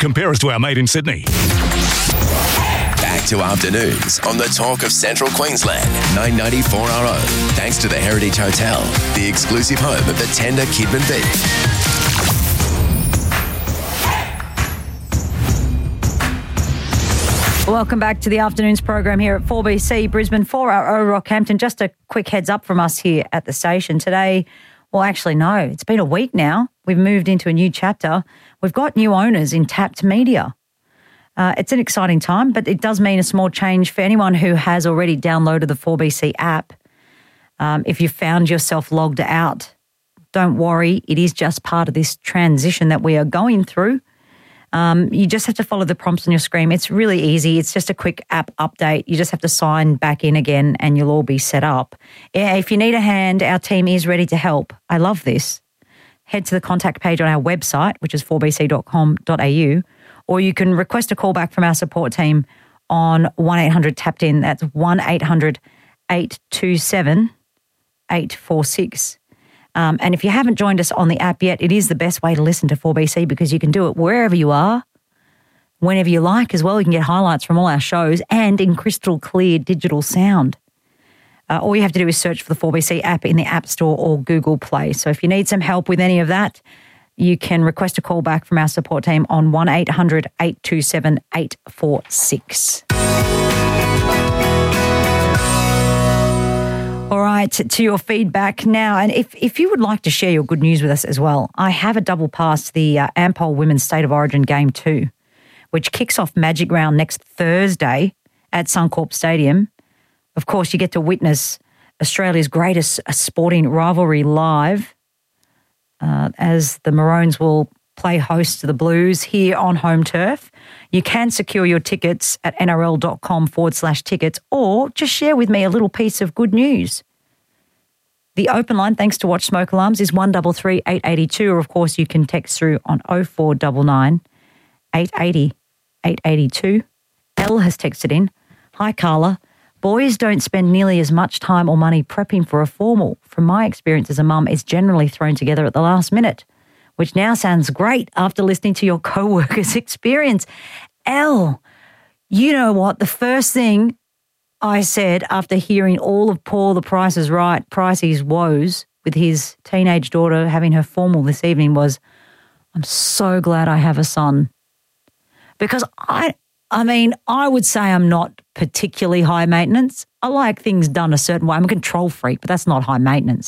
Compare us to our mate in Sydney. Back to afternoons on the talk of Central Queensland, 994RO. Thanks to the Heritage Hotel, the exclusive home of the tender Kidman beef. Welcome back to the afternoons program here at 4BC Brisbane, 4RO Rockhampton. Just a quick heads up from us here at the station today. Well, actually, no, it's been a week now. We've moved into a new chapter. We've got new owners in Tapped Media. It's an exciting time, but it does mean a small change for anyone who has already downloaded the 4BC app. If you found yourself logged out, don't worry. It is just part of this transition that we are going through. You just have to follow the prompts on your screen. It's really easy. It's just a quick app update. You just have to sign back in again and you'll all be set up. If you need a hand, our team is ready to help. I love this. Head to the contact page on our website, which is 4bc.com.au, or you can request a call back from our support team on 1-800-TAPPED-IN. That's 1-800-827-846. And if you haven't joined us on the app yet, it is the best way to listen to 4BC because you can do it wherever you are, whenever you like as well. You can get highlights from all our shows and in crystal clear digital sound. All you have to do is search for the 4BC app in the App Store or Google Play. So if you need some help with any of that, you can request a call back from our support team on 1-800-827-846. All right, to your feedback now. And if you would like to share your good news with us as well, I have a double pass to the Ampol Women's State of Origin Game 2, which kicks off Magic Round next Thursday at Suncorp Stadium. Of course, you get to witness Australia's greatest sporting rivalry live as the Maroons will play host to the Blues here on home turf. You can secure your tickets at nrl.com/tickets or just share with me a little piece of good news. The open line, thanks to Watch Smoke Alarms, is 133 882, or of course you can text through on 0499 880 882. Elle has texted in, "Hi Carla, boys don't spend nearly as much time or money prepping for a formal. From my experience as a mum, it's generally thrown together at the last minute, which now sounds great after listening to your co-worker's experience." Elle, you know what? The first thing I said after hearing all of Paul the Price is Right, Pricey's woes with his teenage daughter having her formal this evening was, I'm so glad I have a son. Because I would say I'm not particularly high maintenance. I like things done a certain way. I'm a control freak, but that's not high maintenance.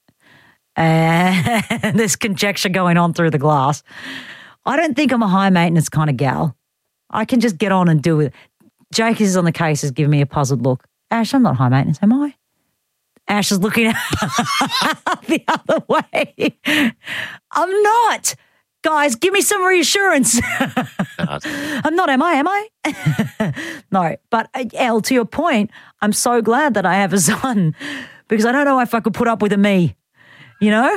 And there's conjecture going on through the glass. I don't think I'm a high maintenance kind of gal. I can just get on and do it. Jake is on the case, has given me a puzzled look. Ash, I'm not high maintenance, am I? Ash is looking the other way. I'm not. Guys, give me some reassurance. I'm not, am I? No, but Elle, to your point, I'm so glad that I have a son because I don't know if I could put up with a me. You know?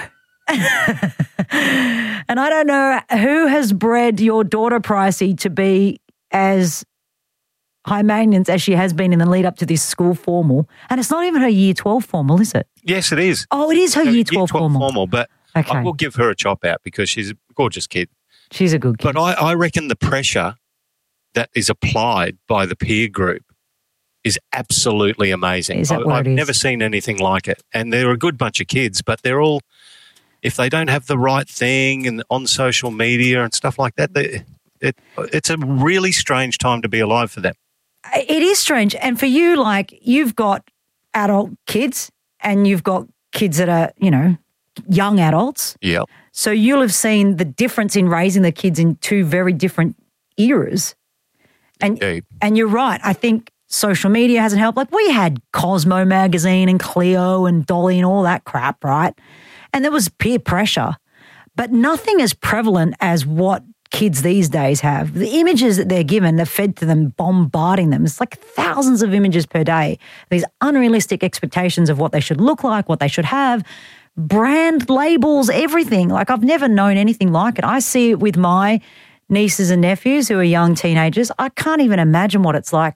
And I don't know who has bred your daughter, Pricey, to be as high maintenance as she has been in the lead up to this school formal. And it's not even her year 12 formal, is it? Yes, it is. Oh, it is her year 12 formal. But okay. I will give her a chop out because she's a gorgeous kid. She's a good kid. But I reckon the pressure that is applied by the peer group is absolutely amazing. Is that what I've it is? never seen anything like it. And they're a good bunch of kids, but they're all, if they don't have the right thing and on social media and stuff like that, it's a really strange time to be alive for them. It is strange. And for you, like, you've got adult kids and you've got kids that are, you know, young adults. Yeah. So you'll have seen the difference in raising the kids in two very different eras. And you're right. I think social media hasn't helped. Like, we had Cosmo magazine and Cleo and Dolly and all that crap, right? And there was peer pressure. But nothing as prevalent as what kids these days have. The images that they're given, they're fed to them, bombarding them. It's like thousands of images per day. These unrealistic expectations of what they should look like, what they should have, brand labels, everything. Like, I've never known anything like it. I see it with my nieces and nephews who are young teenagers. I can't even imagine what it's like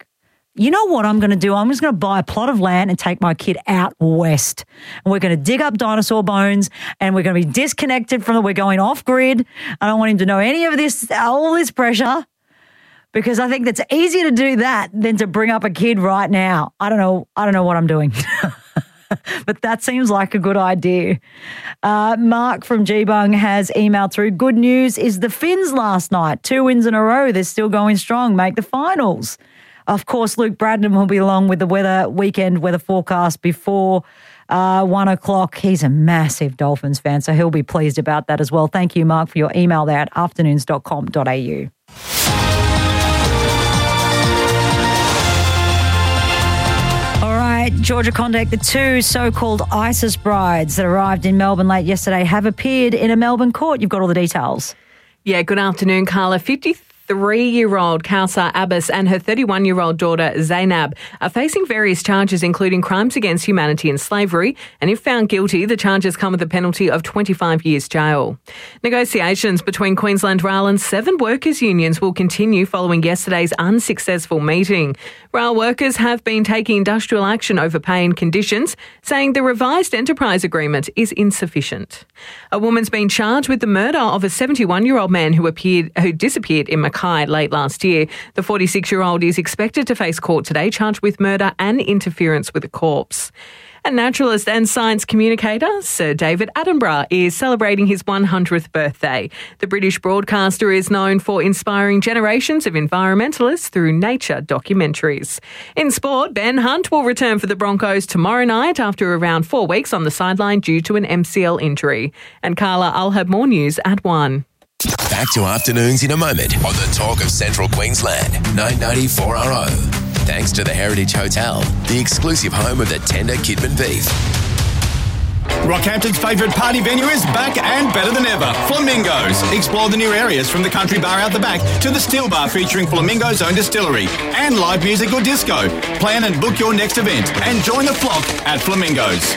you know what I'm going to do? I'm just going to buy a plot of land and take my kid out west. And we're going to dig up dinosaur bones and we're going to be disconnected from we're going off grid. I don't want him to know any of this, all this pressure, because I think that's easier to do that than to bring up a kid right now. I don't know what I'm doing. But that seems like a good idea. Mark from Geebung has emailed through. Good news is the Finns last night. 2 wins in a row. They're still going strong. Make the finals. Of course, Luke Bradnam will be along with the weekend weather forecast before 1 o'clock. He's a massive Dolphins fan, so he'll be pleased about that as well. Thank you, Mark, for your email there at afternoons.com.au. All right, Georgia Contact, the 2 so-called ISIS brides that arrived in Melbourne late yesterday have appeared in a Melbourne court. You've got all the details. Yeah, good afternoon, Carla. 53-year-old Kausar Abbas and her 31-year-old daughter Zainab are facing various charges, including crimes against humanity and slavery. And if found guilty, the charges come with a penalty of 25 years jail. Negotiations between Queensland Rail and 7 workers' unions will continue following yesterday's unsuccessful meeting. Rail workers have been taking industrial action over pay and conditions, saying the revised enterprise agreement is insufficient. A woman's been charged with the murder of a 71-year-old man who disappeared in Mackay late last year. The 46-year-old is expected to face court today, charged with murder and interference with a corpse. A naturalist and science communicator, Sir David Attenborough, is celebrating his 100th birthday. The British broadcaster is known for inspiring generations of environmentalists through nature documentaries. In sport, Ben Hunt will return for the Broncos tomorrow night after around 4 weeks on the sideline due to an MCL injury. And Carla, I'll have more news at 1. Back to afternoons in a moment on the Talk of Central Queensland, 994RO. Thanks to the Heritage Hotel, the exclusive home of the tender Kidman beef. Rockhampton's favourite party venue is back and better than ever. Flamingos. Explore the new areas from the country bar out the back to the still bar featuring Flamingo's own distillery and live music or disco. Plan and book your next event and join the flock at Flamingos.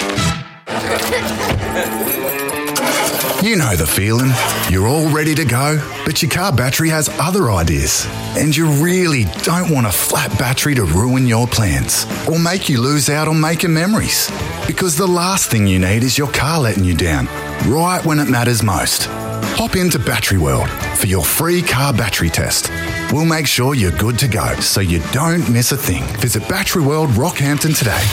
You know the feeling. You're all ready to go, but your car battery has other ideas. And you really don't want a flat battery to ruin your plans or make you lose out on making memories. Because the last thing you need is your car letting you down, right when it matters most. Hop into Battery World for your free car battery test. We'll make sure you're good to go so you don't miss a thing. Visit Battery World Rockhampton today.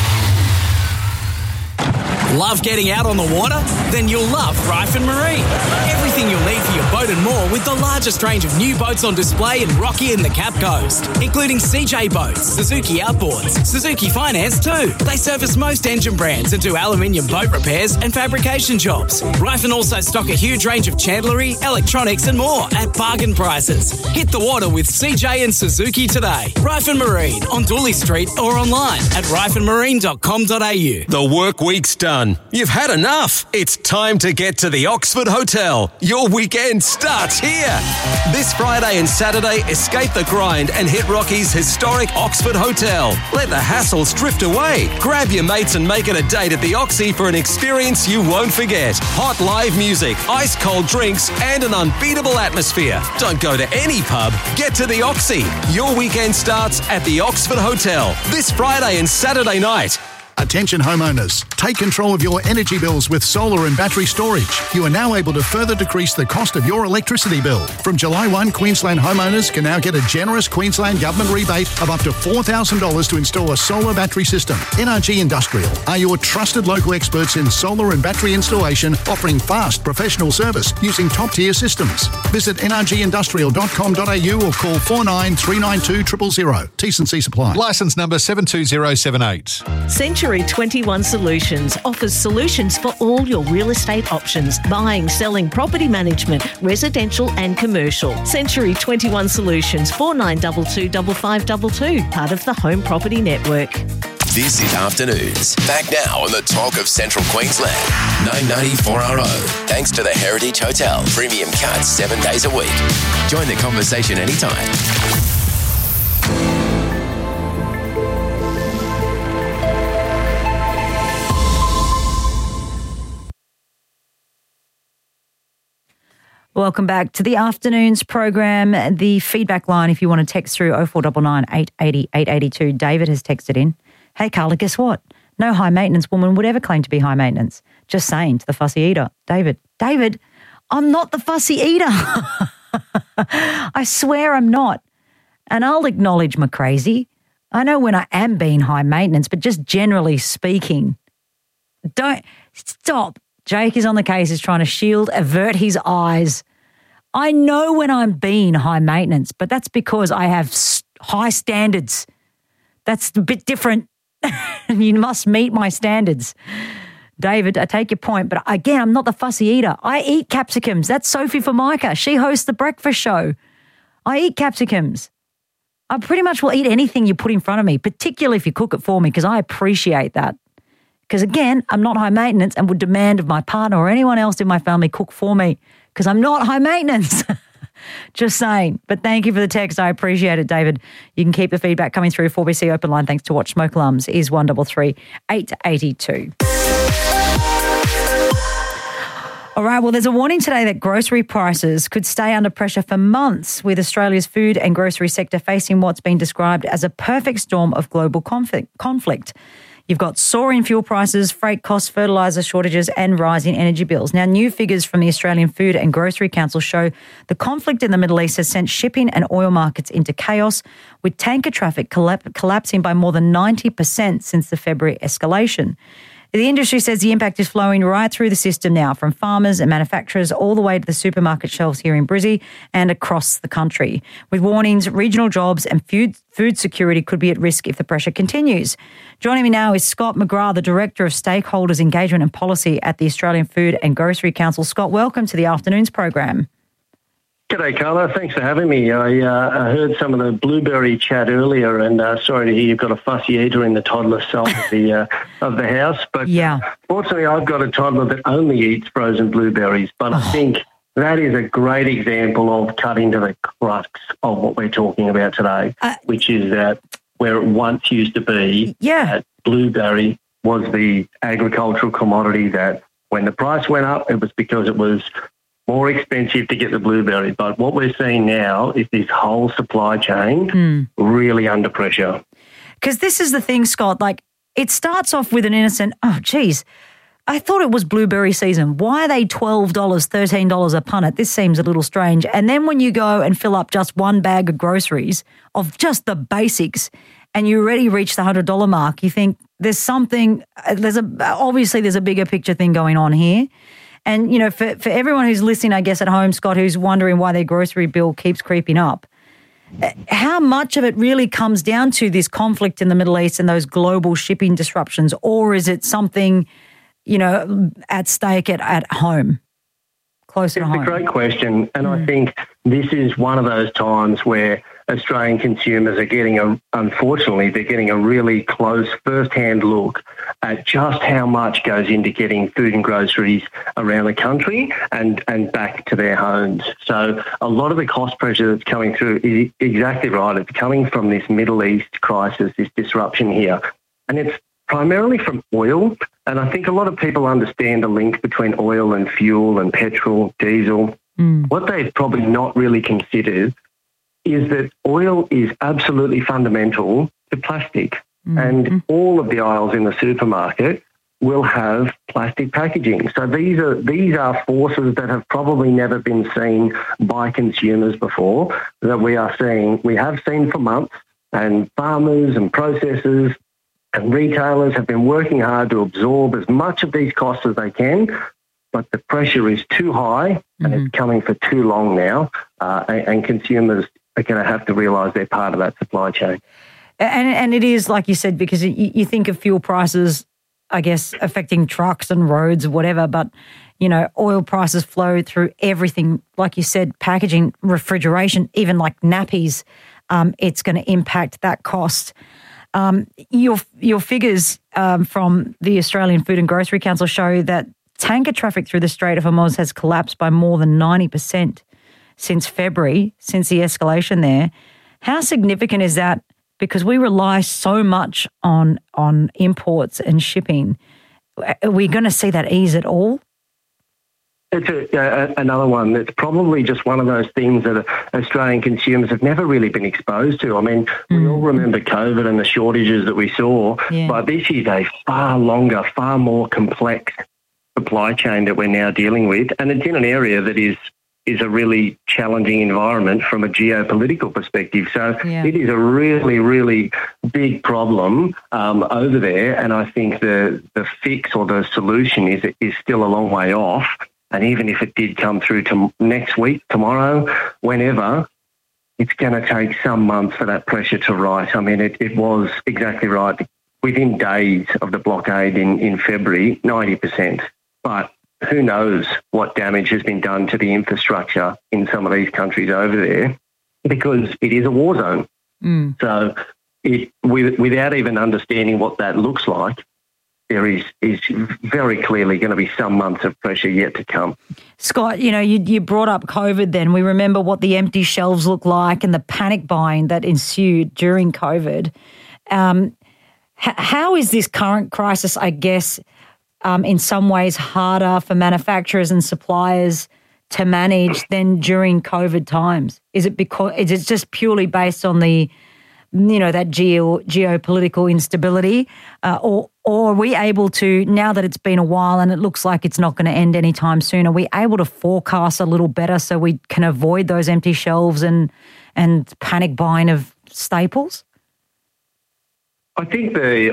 Love getting out on the water? Then you'll love Ryford Marine. Everything you'll need for your boat and more with the largest range of new boats on display in Rocky and the Cap Coast, including CJ Boats, Suzuki Outboards, Suzuki Finance too. They service most engine brands and do aluminium boat repairs and fabrication jobs. Ryford also stock a huge range of chandlery, electronics and more at bargain prices. Hit the water with CJ and Suzuki today. Ryford Marine on Dooley Street or online at ryfordmarine.com.au. The work week's done. You've had enough. It's time to get to the Oxford Hotel. Your weekend starts here. This Friday and Saturday, escape the grind and hit Rocky's historic Oxford Hotel. Let the hassles drift away. Grab your mates and make it a date at the Oxy for an experience you won't forget. Hot live music, ice cold drinks, and an unbeatable atmosphere. Don't go to any pub. Get to the Oxy. Your weekend starts at the Oxford Hotel this Friday and Saturday night. Attention homeowners, take control of your energy bills with solar and battery storage. You are now able to further decrease the cost of your electricity bill. From July 1, Queensland homeowners can now get a generous Queensland government rebate of up to $4,000 to install a solar battery system. NRG Industrial are your trusted local experts in solar and battery installation, offering fast professional service using top-tier systems. Visit nrgindustrial.com.au or call 49 392 000. T&C supply. Licence number 72078. Century 21 Solutions offers solutions for all your real estate options: buying, selling, property management, residential and commercial. Century 21 Solutions, 4922 5522, part of the Home Property Network. This is Afternoons. Back now on the Talk of Central Queensland, 994RO. Thanks to the Heritage Hotel. Premium cuts 7 days a week. Join the conversation anytime. Welcome back to the afternoons program. The feedback line, if you want to text through 0499 880 882. David has texted in. Hey, Carla, guess what? No high maintenance woman would ever claim to be high maintenance. Just saying to the fussy eater. David, I'm not the fussy eater. I swear I'm not. And I'll acknowledge my crazy. I know when I am being high maintenance, but just generally speaking, don't stop. Jake is on the case, is trying to avert his eyes. I know when I'm being high maintenance, but that's because I have high standards. That's a bit different. You must meet my standards. David, I take your point, but again, I'm not the fussy eater. I eat capsicums. That's Sophie Formica. She hosts the breakfast show. I eat capsicums. I pretty much will eat anything you put in front of me, particularly if you cook it for me, because I appreciate that. Because again, I'm not high maintenance and would demand of my partner or anyone else in my family cook for me because I'm not high maintenance. Just saying. But thank you for the text. I appreciate it, David. You can keep the feedback coming through. 4BC open line thanks to Watch Smoke Alarms is 133 882. All right, well, there's a warning today that grocery prices could stay under pressure for months, with Australia's food and grocery sector facing what's been described as a perfect storm of global conflict. You've got soaring fuel prices, freight costs, fertiliser shortages and rising energy bills. Now, new figures from the Australian Food and Grocery Council show the conflict in the Middle East has sent shipping and oil markets into chaos, with tanker traffic collapsing by more than 90% since the February escalation. The industry says the impact is flowing right through the system now, from farmers and manufacturers all the way to the supermarket shelves here in Brizzy and across the country, with warnings regional jobs and food security could be at risk if the pressure continues. Joining me now is Scott McGrath, the Director of Stakeholders Engagement and Policy at the Australian Food and Grocery Council. Scott, welcome to the afternoons program. G'day, Carla. Thanks for having me. I heard some of the blueberry chat earlier, and sorry to hear you've got a fussy eater in the toddler side of the house. But fortunately, I've got a toddler that only eats frozen blueberries. But I think that is a great example of cutting to the crux of what we're talking about today, which is that where it once used to be, that blueberry was the agricultural commodity that when the price went up, it was because it was more expensive to get the blueberry. But what we're seeing now is this whole supply chain really under pressure. Because this is the thing, Scott, like it starts off with an innocent, I thought it was blueberry season. Why are they $12, $13 a punnet? This seems a little strange. And then when you go and fill up just one bag of groceries of just the basics and you already reach the $100 mark, you think there's something, obviously there's a bigger picture thing going on here. And, you know, for everyone who's listening, I guess, at home, Scott, who's wondering why their grocery bill keeps creeping up, how much of it really comes down to this conflict in the Middle East and those global shipping disruptions, or is it something, you know, at stake at home, closer to home? It's a great question, and I think this is one of those times where Australian consumers are getting unfortunately, they're getting a really close first-hand look at just how much goes into getting food and groceries around the country and back to their homes. So a lot of the cost pressure that's coming through is exactly right. It's coming from this Middle East crisis, this disruption here. And it's primarily from oil. And I think a lot of people understand the link between oil and fuel and petrol, diesel. What they've probably not really considered is that oil is absolutely fundamental to plastic. And all of the aisles in the supermarket will have plastic packaging. So these are forces that have probably never been seen by consumers before, that we have seen for months, and farmers and processors and retailers have been working hard to absorb as much of these costs as they can, but the pressure is too high and it's coming for too long now, and consumers are going to have to realise they're part of that supply chain. And it is, like you said, because you think of fuel prices, I guess, affecting trucks and roads or whatever, but, you know, oil prices flow through everything. Like you said, packaging, refrigeration, even like nappies, it's going to impact that cost. Your figures from the Australian Food and Grocery Council show that tanker traffic through the Strait of Hormuz has collapsed by more than 90% since February, since the escalation there. How significant is that? Because we rely so much on imports and shipping. Are we going to see that ease at all? It's another one that's probably just one of those things that Australian consumers have never really been exposed to. I mean, we all remember COVID and the shortages that we saw, but this is a far longer, far more complex supply chain that we're now dealing with, and it's in an area that is a really challenging environment from a geopolitical perspective. So it is a really, really big problem over there, and I think the fix or the solution is still a long way off. And even if it did come through to next week, tomorrow, whenever, it's going to take some months for that pressure to rise. I mean, it was exactly right. Within days of the blockade in February, 90%. But who knows what damage has been done to the infrastructure in some of these countries over there, because it is a war zone. So without even understanding what that looks like, there is very clearly going to be some months of pressure yet to come. Scott, you brought up COVID then. We remember what the empty shelves look like and the panic buying that ensued during COVID. How is this current crisis, I guess, in some ways harder for manufacturers and suppliers to manage than during COVID times? Is it just purely based on the that geopolitical instability, or are we able to, now that it's been a while and it looks like it's not going to end anytime soon, are we able to forecast a little better so we can avoid those empty shelves and panic buying of staples? I think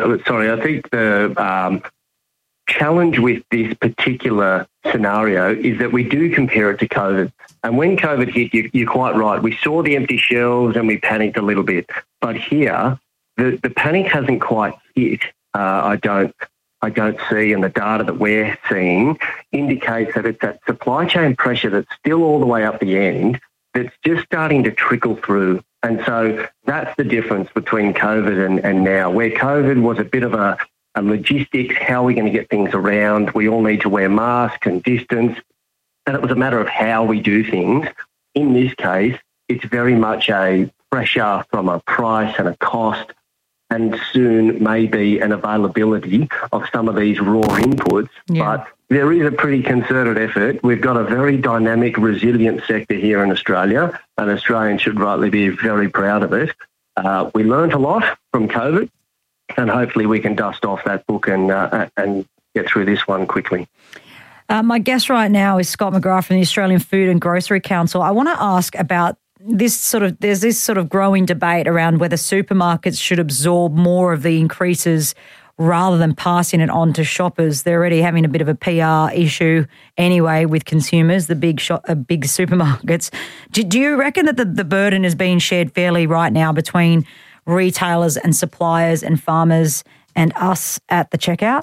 the challenge with this particular scenario is that we do compare it to COVID. And when COVID hit, you're quite right. We saw the empty shelves and we panicked a little bit. But here, the panic hasn't quite hit. I don't see, and the data that we're seeing indicates that it's that supply chain pressure that's still all the way up the end that's just starting to trickle through. And so that's the difference between COVID and now, where COVID was a bit of a logistics, how are we going to get things around? We all need to wear masks and distance. And it was a matter of how we do things. In this case, it's very much a pressure from a price and a cost, and soon maybe an availability of some of these raw inputs. But there is a pretty concerted effort. We've got a very dynamic, resilient sector here in Australia, and Australians should rightly be very proud of it. We learned a lot from COVID, and hopefully we can dust off that book and get through this one quickly. My guest right now is Scott McGrath from the Australian Food and Grocery Council. I want to ask about there's this sort of growing debate around whether supermarkets should absorb more of the increases rather than passing it on to shoppers. They're already having a bit of a PR issue anyway with consumers, the big supermarkets. Do you reckon that the burden is being shared fairly right now between retailers and suppliers and farmers and us at the checkout?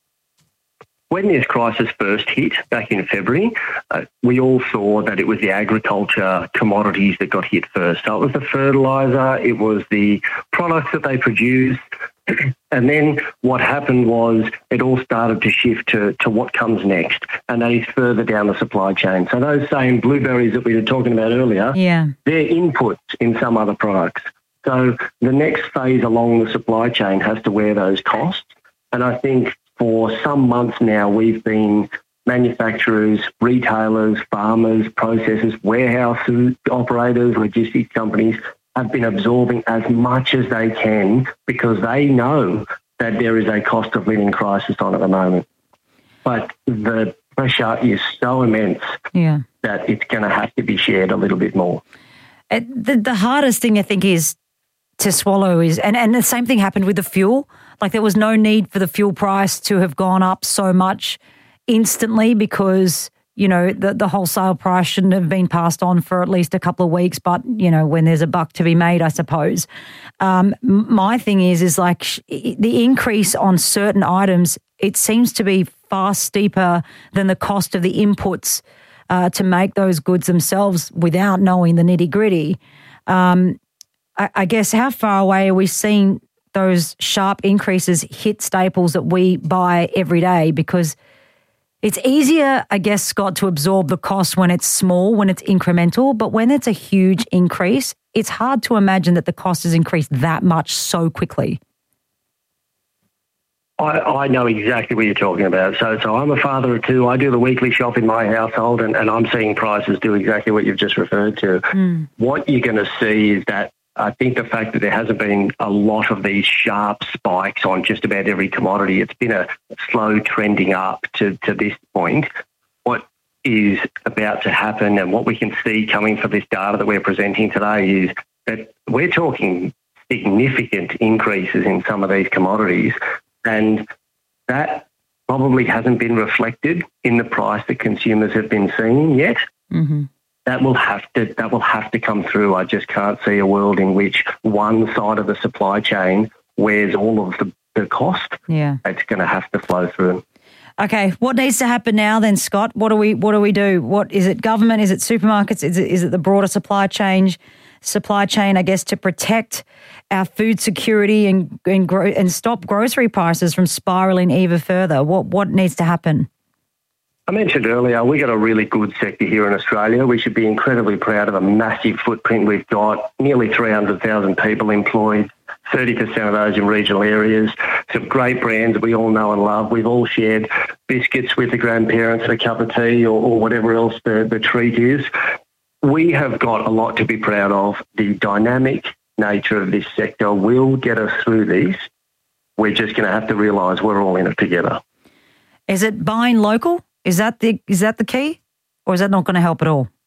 When this crisis first hit back in February, we all saw that it was the agriculture commodities that got hit first. So it was the fertiliser, it was the products that they produced, and then what happened was it all started to shift to what comes next, and that is further down the supply chain. So those same blueberries that we were talking about earlier, they're inputs in some other products. So the next phase along the supply chain has to wear those costs, and I think for some months now, we've been manufacturers, retailers, farmers, processors, warehouse operators, logistics companies have been absorbing as much as they can because they know that there is a cost of living crisis on at the moment. But the pressure is so immense that it's going to have to be shared a little bit more. The hardest thing I think is to swallow is, and the same thing happened with the fuel. Like there was no need for the fuel price to have gone up so much instantly because, the wholesale price shouldn't have been passed on for at least a couple of weeks. But, when there's a buck to be made, I suppose. My thing is like the increase on certain items, it seems to be far steeper than the cost of the inputs to make those goods themselves without knowing the nitty gritty. I guess how far away are we seeing those sharp increases hit staples that we buy every day? Because it's easier, I guess, Scott, to absorb the cost when it's small, when it's incremental, but when it's a huge increase, it's hard to imagine that the cost has increased that much so quickly. I know exactly what you're talking about. So I'm a father of two. I do the weekly shop in my household, and I'm seeing prices do exactly what you've just referred to. What you're going to see is that I think the fact that there hasn't been a lot of these sharp spikes on just about every commodity, it's been a slow trending up to this point. What is about to happen and what we can see coming from this data that we're presenting today is that we're talking significant increases in some of these commodities, and that probably hasn't been reflected in the price that consumers have been seeing yet. That will have to come through. I just can't see a world in which one side of the supply chain wears all of the cost. Yeah, it's going to have to flow through. Okay, what needs to happen now then, Scott? What do we do? What is it? Government? Is it supermarkets? Is it the broader supply chain? I guess, to protect our food security and stop grocery prices from spiralling even further. What needs to happen? I mentioned earlier, we got a really good sector here in Australia. We should be incredibly proud of the massive footprint we've got. Nearly 300,000 people employed, 30% of those in regional areas. Some great brands that we all know and love. We've all shared biscuits with the grandparents and a cup of tea or whatever else the treat is. We have got a lot to be proud of. The dynamic nature of this sector will get us through this. We're just going to have to realise we're all in it together. Is it buying local? Is that the key, or is that not going to help at all?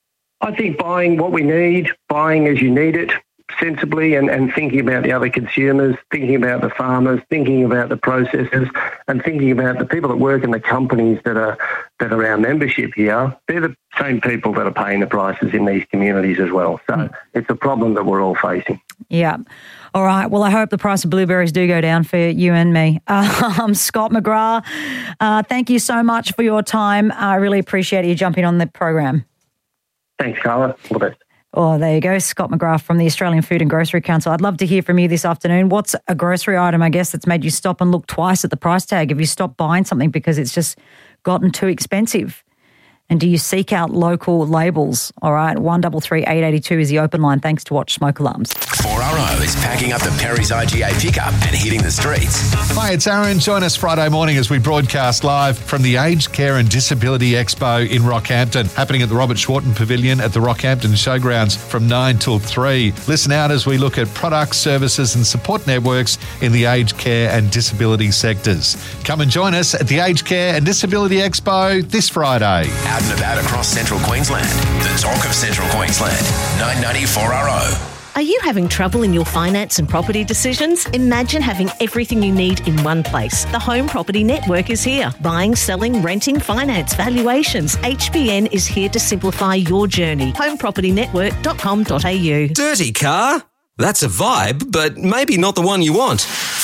I think buying what we need, buying as you need it, sensibly, and thinking about the other consumers, thinking about the farmers, thinking about the processors, and thinking about the people that work in the companies that are our membership here. They're the same people that are paying the prices in these communities as well. So it's a problem that we're all facing. Yeah. All right. Well, I hope the price of blueberries do go down for you and me. Scott McGrath, thank you so much for your time. I really appreciate you jumping on the program. Thanks, Carla. All the best. Oh, there you go. Scott McGrath from the Australian Food and Grocery Council. I'd love to hear from you this afternoon. What's a grocery item, I guess, that's made you stop and look twice at the price tag? Have you stopped buying something because it's just gotten too expensive? And do you seek out local labels? All right, 133 882 is the open line. Thanks to Watch Smoke Alarms. 4RO is packing up the Perry's IGA pickup and hitting the streets. Hi, it's Aaron. Join us Friday morning as we broadcast live from the Aged Care and Disability Expo in Rockhampton, happening at the Robert Schwarten Pavilion at the Rockhampton Showgrounds from 9 till 3. Listen out as we look at products, services and support networks in the aged care and disability sectors. Come and join us at the Aged Care and Disability Expo this Friday. Out and about across Central Queensland. The talk of Central Queensland. 990 4RO. Are you having trouble in your finance and property decisions? Imagine having everything you need in one place. The Home Property Network is here. Buying, selling, renting, finance, valuations. HBN is here to simplify your journey. homepropertynetwork.com.au. Dirty car? That's a vibe, but maybe not the one you want.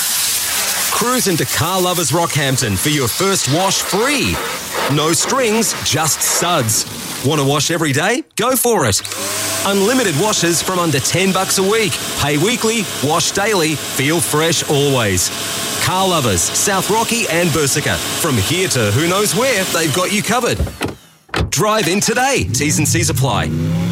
Cruise into Car Lovers Rockhampton for your first wash free. No strings, just suds. Want to wash every day? Go for it. Unlimited washes from under $10 a week. Pay weekly, wash daily, feel fresh always. Car Lovers, South Rocky and Bursica. From here to who knows where, they've got you covered. Drive in today. T's and C's apply.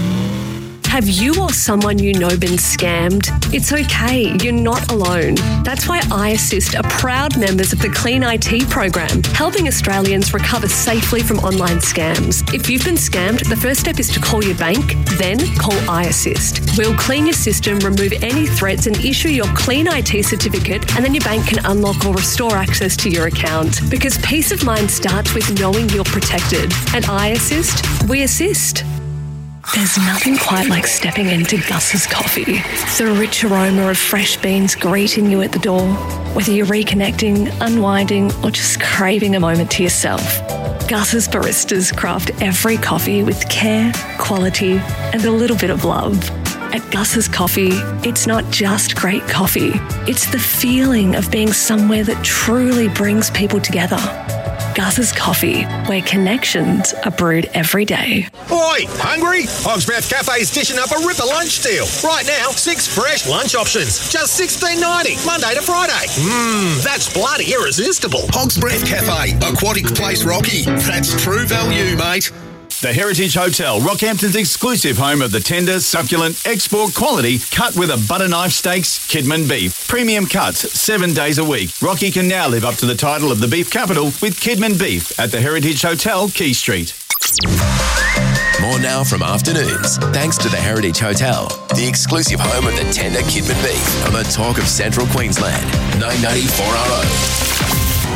Have you or someone you know been scammed? It's okay, you're not alone. That's why iAssist are proud members of the Clean IT program, helping Australians recover safely from online scams. If you've been scammed, the first step is to call your bank, then call iAssist. We'll clean your system, remove any threats and issue your Clean IT certificate, and then your bank can unlock or restore access to your account. Because peace of mind starts with knowing you're protected. At iAssist, we assist. There's nothing quite like stepping into Gus's Coffee. The rich aroma of fresh beans greeting you at the door. Whether you're reconnecting, unwinding, or just craving a moment to yourself, Gus's baristas craft every coffee with care, quality, and a little bit of love. At Gus's Coffee, it's not just great coffee. It's the feeling of being somewhere that truly brings people together. Gus's Coffee, where connections are brewed every day. Oi, hungry? Hog's Breath Cafe's dishing up a ripper lunch deal. Right now, 6 fresh lunch options, just $16.90, Monday to Friday. That's bloody irresistible. Hog's Breath Cafe, Aquatic Place Rocky. That's true value, mate. The Heritage Hotel, Rockhampton's exclusive home of the tender, succulent, export quality, cut with a butter knife steaks, Kidman beef. Premium cuts 7 days a week. Rocky can now live up to the title of the beef capital with Kidman beef at the Heritage Hotel, Quay Street. More now from afternoons, thanks to the Heritage Hotel, the exclusive home of the tender Kidman beef on the talk of Central Queensland. 994 RO.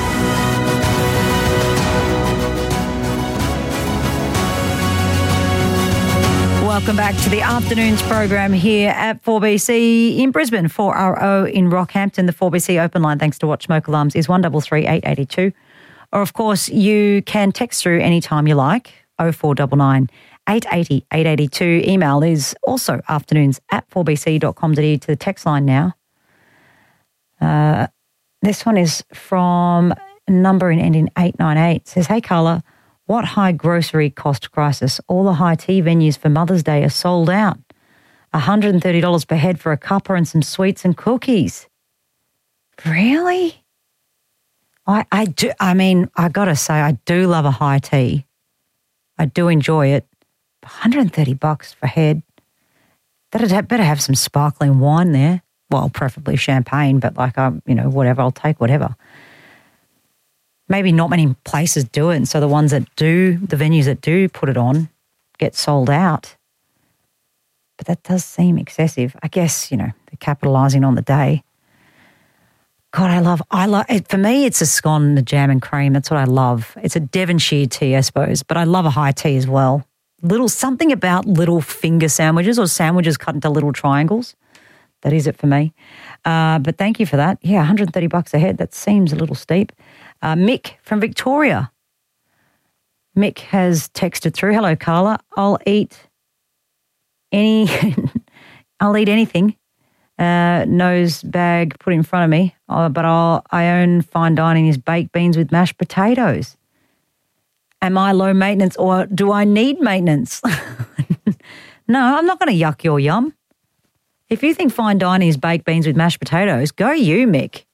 Welcome back to the afternoons program here at 4BC in Brisbane, 4RO in Rockhampton. The 4BC open line, thanks to Watch Smoke Alarms, is 1333 882. Or, of course, you can text through anytime you like, 0499 880 882. Email is also afternoons@4bc.com.au to the text line now. This one is from a number in ending 898. It says, hey, Carla, what high grocery cost crisis? All the high tea venues for Mother's Day are sold out. $130 per head for a cuppa and some sweets and cookies. Really? I got to say, I do love a high tea. I do enjoy it. $130 for head. That'd better have some sparkling wine there. Well, preferably champagne, but whatever, I'll take whatever. Maybe not many places do it, and so the ones that do, the venues that do put it on, get sold out. But that does seem excessive. I guess, they're capitalising on the day. God, I love it. For me, it's a scone and a jam and cream. That's what I love. It's a Devonshire tea, I suppose, but I love a high tea as well. Something about little finger sandwiches or sandwiches cut into little triangles. That is it for me. But thank you for that. Yeah, $130 a head. That seems a little steep. Mick from Victoria. Mick has texted through. Hello, Carla. I'll eat anything. Nose bag put in front of me. But I own fine dining is baked beans with mashed potatoes. Am I low maintenance or do I need maintenance? No, I'm not going to yuck your yum. If you think fine dining is baked beans with mashed potatoes, go you, Mick.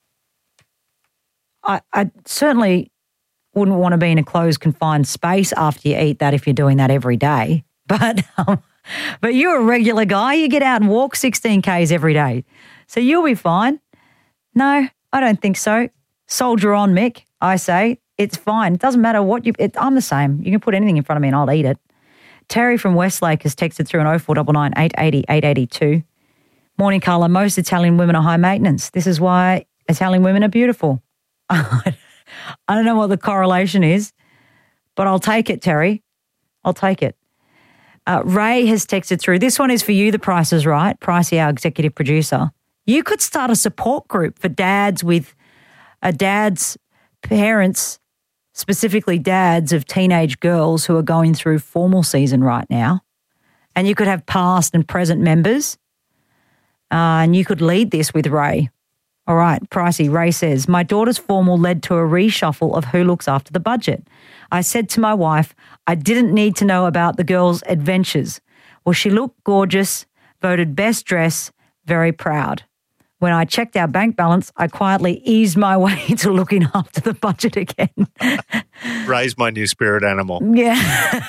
I certainly wouldn't want to be in a closed, confined space after you eat that if you're doing that every day. But you're a regular guy. You get out and walk 16 Ks every day. So you'll be fine. No, I don't think so. Soldier on, Mick, I say. It's fine. It doesn't matter what I'm the same. You can put anything in front of me and I'll eat it. Terry from Westlake has texted through on 0499 880 882. Morning, Carla. Most Italian women are high maintenance. This is why Italian women are beautiful. I don't know what the correlation is, but I'll take it, Terry. I'll take it. Ray has texted through. This one is for you, The Price is Right. Pricey, our executive producer. You could start a support group for dads with dads, parents, specifically dads of teenage girls who are going through formal season right now. And you could have past and present members. And you could lead this with Ray. All right, Pricey, Ray says, my daughter's formal led to a reshuffle of who looks after the budget. I said to my wife, I didn't need to know about the girls' adventures. Well, she looked gorgeous, voted best dress, very proud. When I checked our bank balance, I quietly eased my way to looking after the budget again. Ray's my new spirit animal. Yeah.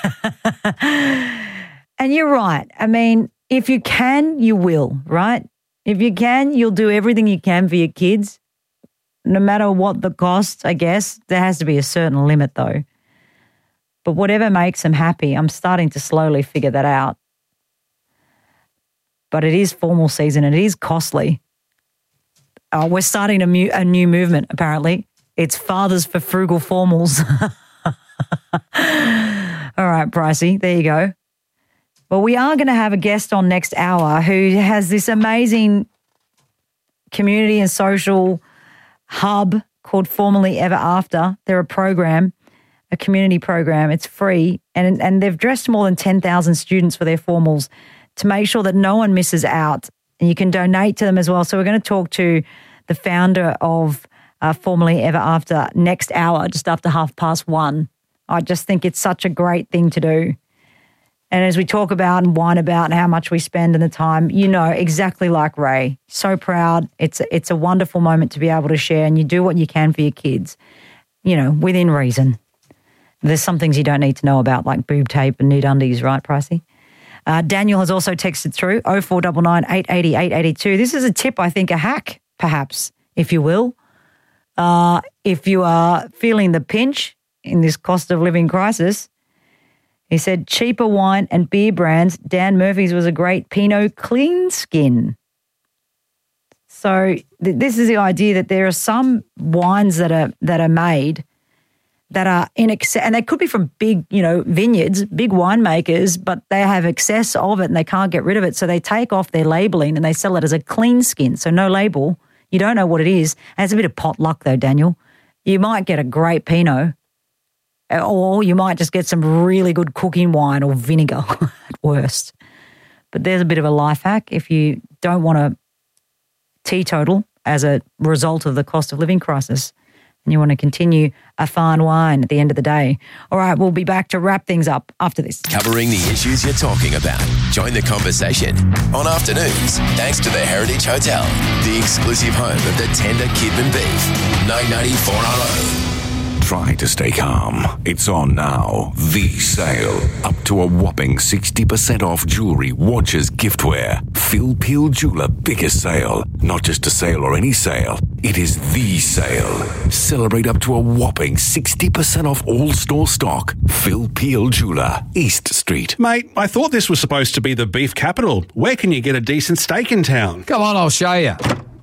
And you're right. I mean, if you can, you will, right? If you can, you'll do everything you can for your kids, no matter what the cost, I guess. There has to be a certain limit, though. But whatever makes them happy, I'm starting to slowly figure that out. But it is formal season and it is costly. We're starting a new movement, apparently. It's Fathers for Frugal Formals. All right, Pricey, there you go. Well, we are going to have a guest on next hour who has this amazing community and social hub called Formerly Ever After. They're a program, a community program. It's free, and they've dressed more than 10,000 students for their formals to make sure that no one misses out. And you can donate to them as well. So we're going to talk to the founder of Formerly Ever After next hour, just after 1:30. I just think it's such a great thing to do. And as we talk about and whine about how much we spend and the time, exactly like Ray. So proud. It's a wonderful moment to be able to share, and you do what you can for your kids, within reason. there's some things you don't need to know about, like boob tape and nude undies, right, Pricey? Daniel has also texted through 0499 880 882. This is a tip, I think, a hack, perhaps, if you will. If you are feeling the pinch in this cost of living crisis, he said cheaper wine and beer brands. Dan Murphy's was a great Pinot Clean Skin. So this is the idea that there are some wines that are made that are in excess, and they could be from big, vineyards, big winemakers, but they have excess of it and they can't get rid of it. So they take off their labeling and they sell it as a clean skin. So no label. You don't know what it is. And it's a bit of pot luck though, Daniel. You might get a great Pinot, or you might just get some really good cooking wine or vinegar at worst. But there's a bit of a life hack if you don't want to teetotal as a result of the cost of living crisis and you want to continue a fine wine at the end of the day. All right, we'll be back to wrap things up after this. Covering the issues you're talking about. Join the conversation on Afternoons, thanks to the Heritage Hotel, the exclusive home of the tender Kidman beef. 994RO. Try to stay calm. It's on now. The sale. Up to a whopping 60% off jewelry, watches, giftware. Phil Peel Jeweler biggest sale. Not just a sale or any sale. It is the sale. Celebrate up to a whopping 60% off all store stock. Phil Peel Jeweler, East Street. Mate, I thought this was supposed to be the beef capital. Where can you get a decent steak in town? Come on, I'll show you.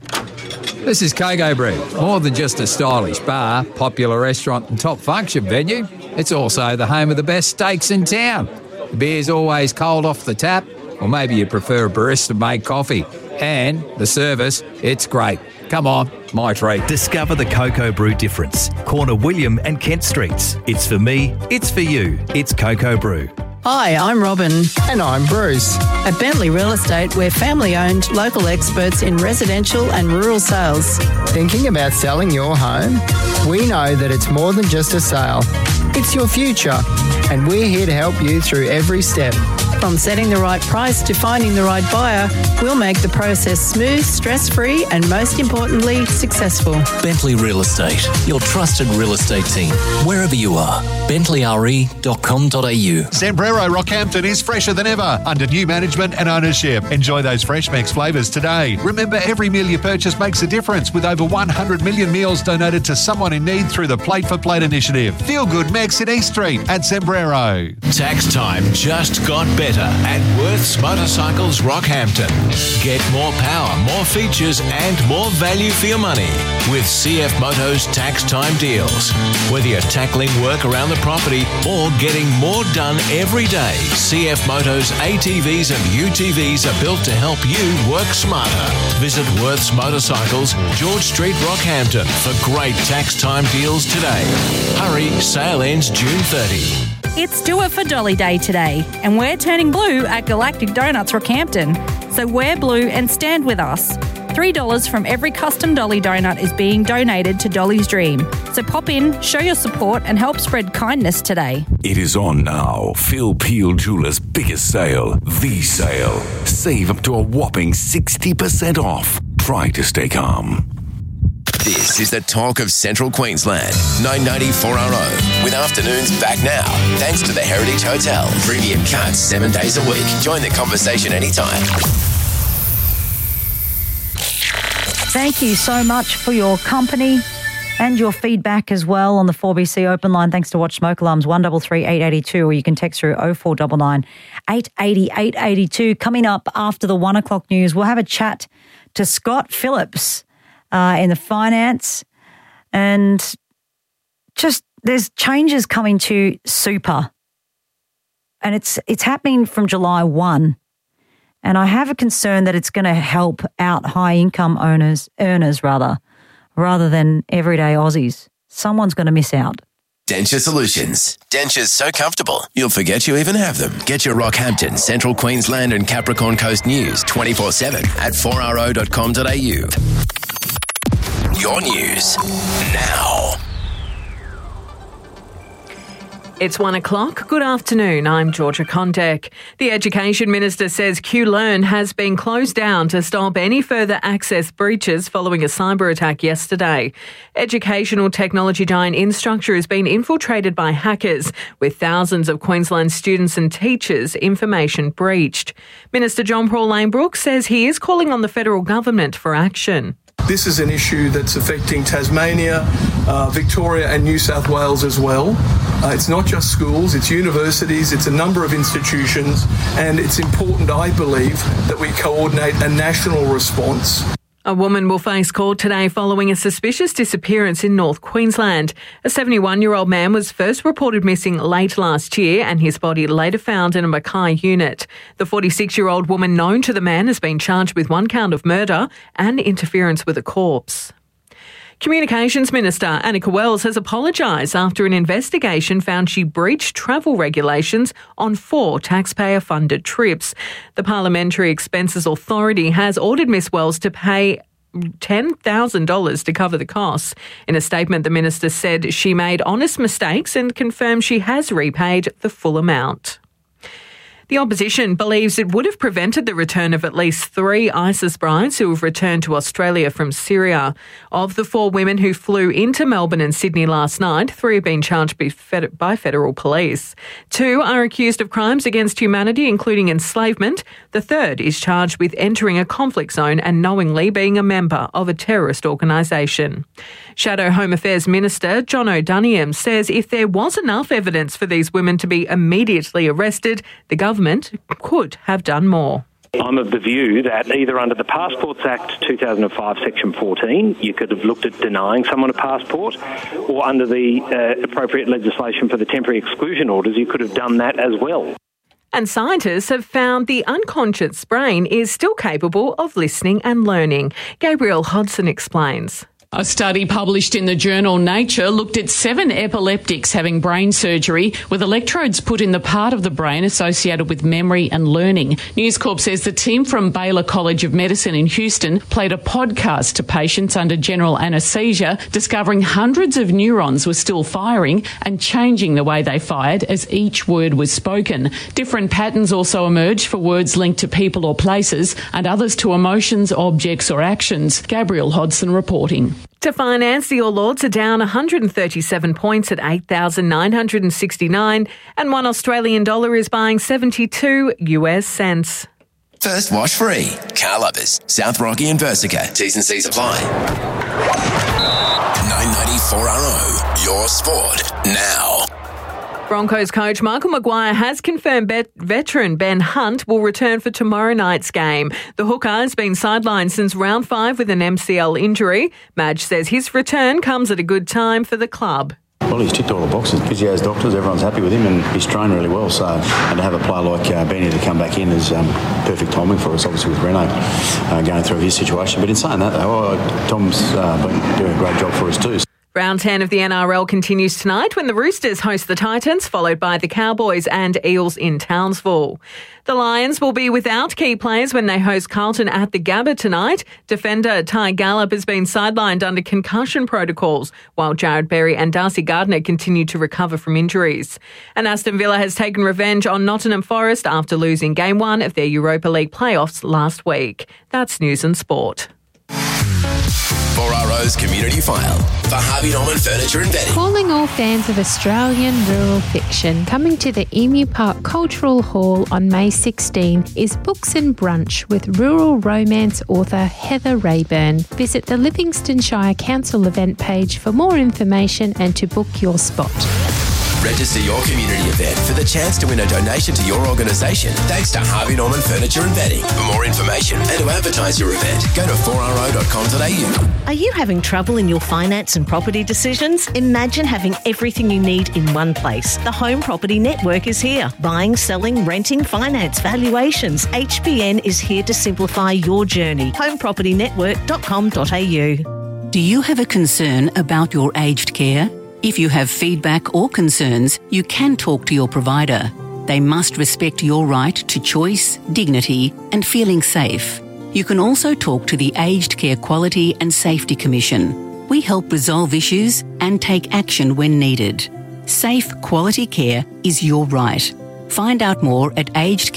This is Coco Brew. More than just a stylish bar, popular restaurant and top function venue, it's also the home of the best steaks in town. The beer's always cold off the tap, or maybe you prefer a barista-made coffee. And the service, it's great. Come on, my treat. Discover the Coco Brew difference. Corner William and Kent Streets. It's for me, it's for you. It's Coco Brew. Hi, I'm Robin. And I'm Bruce. At Bentley Real Estate, we're family-owned, local experts in residential and rural sales. Thinking about selling your home? We know that it's more than just a sale. It's your future, and we're here to help you through every step. From setting the right price to finding the right buyer, we'll make the process smooth, stress-free, and most importantly, successful. Bentley Real Estate, your trusted real estate team, wherever you are. BentleyRE.com.au. Sombrero Rockhampton is fresher than ever under new management and ownership. Enjoy those Fresh Max flavours today. Remember, every meal you purchase makes a difference with over 100 million meals donated to someone in need through the Plate for Plate initiative. Feel good Max in East Street at Sombrero. Tax time just got better at Worth's Motorcycles Rockhampton. Get more power, more features and more value for your money with CF Motos tax time deals. Whether you're tackling work around the property or getting more done every day, CF Motos ATVs and UTVs are built to help you work smarter. Visit Worth's Motorcycles, George Street, Rockhampton for great tax time deals today. Hurry, sale ends June 30. It's Do It for Dolly Day today, and we're turning blue at Galactic Donuts Rockhampton. So wear blue and stand with us. $3 from every custom Dolly donut is being donated to Dolly's Dream. So pop in, show your support, and help spread kindness today. It is on now. Phil Peel Jewelers' biggest sale, the sale. Save up to a whopping 60% off. Try to stay calm. This is the talk of Central Queensland. 994RO. With Afternoons back now. Thanks to the Heritage Hotel. Premium cuts 7 days a week. Join the conversation anytime. Thank you so much for your company and your feedback as well on the 4BC open line. Thanks to Watch Smoke Alarms 133 882, or you can text through 0499 880 882. Coming up after the 1 o'clock news, we'll have a chat to Scott Phillips in the finance, and just there's changes coming to super, and it's happening from July 1. And I have a concern that it's going to help out high-income earners rather than everyday Aussies. Someone's going to miss out. Denture Solutions. Dentures so comfortable, you'll forget you even have them. Get your Rockhampton, Central Queensland and Capricorn Coast news 24/7 at 4ro.com.au. Your news now. It's 1 o'clock. Good afternoon. I'm Georgia Condek. The Education Minister says QLearn has been closed down to stop any further access breaches following a cyber attack yesterday. Educational technology giant Instructure has been infiltrated by hackers, with thousands of Queensland students and teachers' information breached. Minister John Paul Lanebrook says he is calling on the federal government for action. This is an issue that's affecting Tasmania, Victoria and New South Wales as well. It's not just schools, it's universities, it's a number of institutions, and it's important, I believe, that we coordinate a national response. A woman will face court today following a suspicious disappearance in North Queensland. A 71-year-old man was first reported missing late last year and his body later found in a Mackay unit. The 46-year-old woman known to the man has been charged with 1 count of murder and interference with a corpse. Communications Minister Annika Wells has apologised after an investigation found she breached travel regulations on 4 taxpayer-funded trips. The Parliamentary Expenses Authority has ordered Ms Wells to pay $10,000 to cover the costs. In a statement, the minister said she made honest mistakes and confirmed she has repaid the full amount. The opposition believes it would have prevented the return of at least 3 ISIS brides who have returned to Australia from Syria. Of the 4 women who flew into Melbourne and Sydney last night, 3 have been charged by federal police. 2 are accused of crimes against humanity, including enslavement. The 3rd is charged with entering a conflict zone and knowingly being a member of a terrorist organisation. Shadow Home Affairs Minister John O'Doniam says if there was enough evidence for these women to be immediately arrested, the government could have done more. I'm of the view that either under the Passports Act 2005 Section 14, you could have looked at denying someone a passport, or under the appropriate legislation for the temporary exclusion orders, you could have done that as well. And scientists have found the unconscious brain is still capable of listening and learning. Gabrielle Hodson explains. A study published in the journal Nature looked at 7 epileptics having brain surgery with electrodes put in the part of the brain associated with memory and learning. News Corp says the team from Baylor College of Medicine in Houston played a podcast to patients under general anaesthesia, discovering hundreds of neurons were still firing and changing the way they fired as each word was spoken. Different patterns also emerged for words linked to people or places and others to emotions, objects or actions. Gabrielle Hodson reporting. To finance, the All Ords are down 137 points at 8,969 and $1 Australian dollar is buying 72 US cents. First wash free. Car Lovers, South Rocky and Versica. T's and C's apply. 994RO, your sport now. Broncos coach Michael Maguire has confirmed veteran Ben Hunt will return for tomorrow night's game. The hooker has been sidelined since round 5 with an MCL injury. Madge says his return comes at a good time for the club. Well, he's ticked all the boxes. Physios, doctors, everyone's happy with him and he's trained really well. So, and to have a player like Benny to come back in is perfect timing for us, obviously, with Reno going through his situation. But in saying that, though, Tom's been doing a great job for us too. Round 10 of the NRL continues tonight when the Roosters host the Titans, followed by the Cowboys and Eels in Townsville. The Lions will be without key players when they host Carlton at the Gabba tonight. Defender Ty Gallup has been sidelined under concussion protocols, while Jared Berry and Darcy Gardner continue to recover from injuries. And Aston Villa has taken revenge on Nottingham Forest after losing Game 1 of their Europa League playoffs last week. That's News and Sport. 4RO's Community File for Harvey Norman Furniture and Bedding. Calling all fans of Australian rural fiction, coming to the Emu Park Cultural Hall on May 16 is Books and Brunch with rural romance author Heather Rayburn. Visit the Livingston Shire Council event page for more information and to book your spot. Register your community event for the chance to win a donation to your organisation thanks to Harvey Norman Furniture and Bedding. For more information and to advertise your event, go to 4ro.com.au. Are you having trouble in your finance and property decisions? Imagine having everything you need in one place. The Home Property Network is here. Buying, selling, renting, finance, valuations. HPN is here to simplify your journey. homepropertynetwork.com.au. Do you have a concern about your aged care? If you have feedback or concerns, you can talk to your provider. They must respect your right to choice, dignity, and feeling safe. You can also talk to the Aged Care Quality and Safety Commission. We help resolve issues and take action when needed. Safe, quality care is your right. Find out more at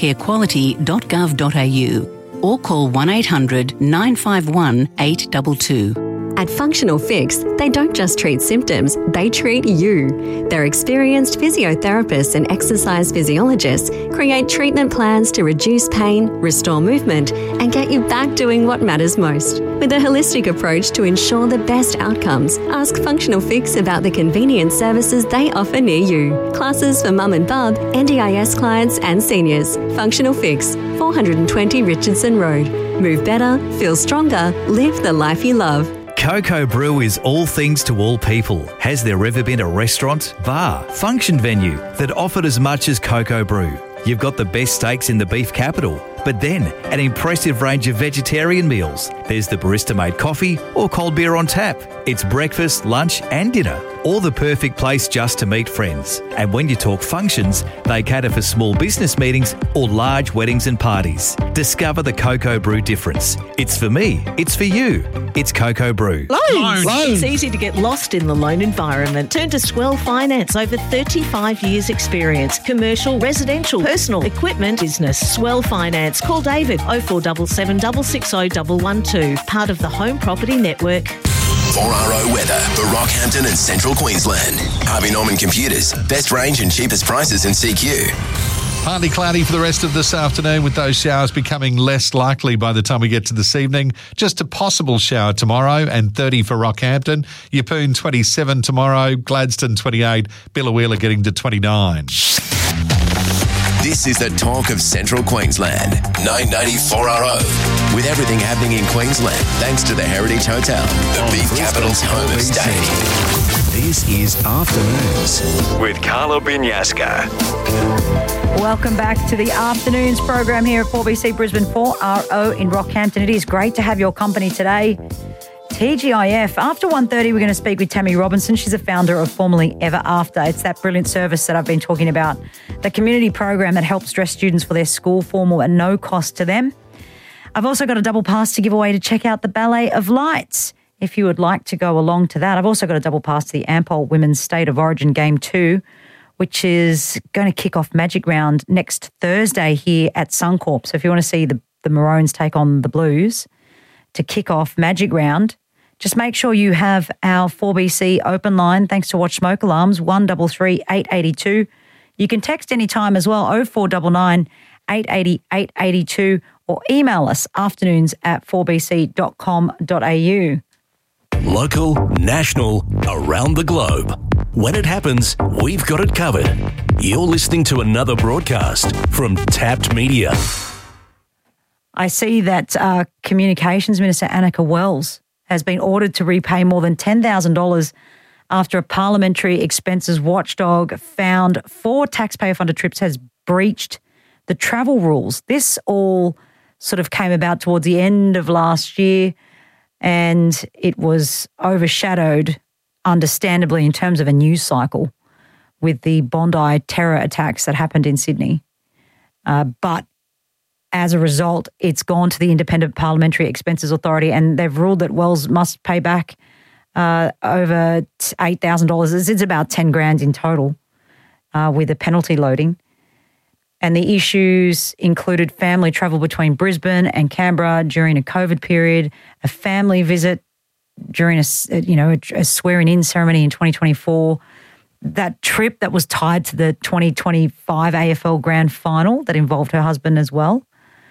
agedcarequality.gov.au or call 1800 951 822. At Functional Fix, they don't just treat symptoms, they treat you. Their experienced physiotherapists and exercise physiologists create treatment plans to reduce pain, restore movement, and get you back doing what matters most. With a holistic approach to ensure the best outcomes, ask Functional Fix about the convenient services they offer near you. Classes for mum and bub, NDIS clients and seniors. Functional Fix, 420 Richardson Road. Move better, feel stronger, live the life you love. Cocoa Brew is all things to all people. Has there ever been a restaurant, bar, function venue that offered as much as Cocoa Brew? You've got the best steaks in the beef capital, but then an impressive range of vegetarian meals. There's the barista-made coffee or cold beer on tap. It's breakfast, lunch and dinner, or the perfect place just to meet friends. And when you talk functions, they cater for small business meetings or large weddings and parties. Discover the Cocoa Brew difference. It's for me, it's for you. It's Cocoa Brew. Loans. It's easy to get lost in the loan environment. Turn to Swell Finance. Over 35 years experience. Commercial, residential, personal, equipment, business. Swell Finance. Call David 0477 660 112. Part of the Home Property Network. 4RO weather for Rockhampton and Central Queensland. Harvey Norman Computers. Best range and cheapest prices in CQ. Partly cloudy for the rest of this afternoon, with those showers becoming less likely by the time we get to this evening. Just a possible shower tomorrow, and 30 for Rockhampton. Yeppoon 27 tomorrow, Gladstone 28, Biloela getting to 29. This is the talk of Central Queensland. 994RO. With everything happening in Queensland, thanks to the Heritage Hotel, the beef capital's home of state. This is Afternoons with Carla Binyaska. Welcome back to the Afternoons program here at 4BC Brisbane 4RO in Rockhampton. It is great to have your company today. TGIF. After 1:30, we're going to speak with Tammy Robinson. She's a founder of Formerly Ever After. It's that brilliant service that I've been talking about, the community program that helps dress students for their school formal at no cost to them. I've also got a double pass to give away to check out the Ballet of Lights, if you would like to go along to that. I've also got a double pass to the Ampol Women's State of Origin Game 2, which is going to kick off Magic Round next Thursday here at Suncorp. So if you want to see the Maroons take on the Blues to kick off Magic Round, just make sure you have our 4BC open line, thanks to Watch Smoke Alarms, 133 882. You can text anytime as well, 0499 880 882, or email us afternoons@4bc.com.au. Local, national, around the globe. When it happens, we've got it covered. You're listening to another broadcast from Tapped Media. I see that Communications Minister Annika Wells has been ordered to repay more than $10,000 after a parliamentary expenses watchdog found 4 taxpayer-funded trips has breached the travel rules. This all sort of came about towards the end of last year, and it was overshadowed, understandably, in terms of a news cycle with the Bondi terror attacks that happened in Sydney. But as a result, it's gone to the Independent Parliamentary Expenses Authority, and they've ruled that Wells must pay back over $8,000. It's about $10,000 in total with a penalty loading. And the issues included family travel between Brisbane and Canberra during a COVID period, a family visit during a swearing-in ceremony in 2024, that trip that was tied to the 2025 AFL Grand Final that involved her husband as well.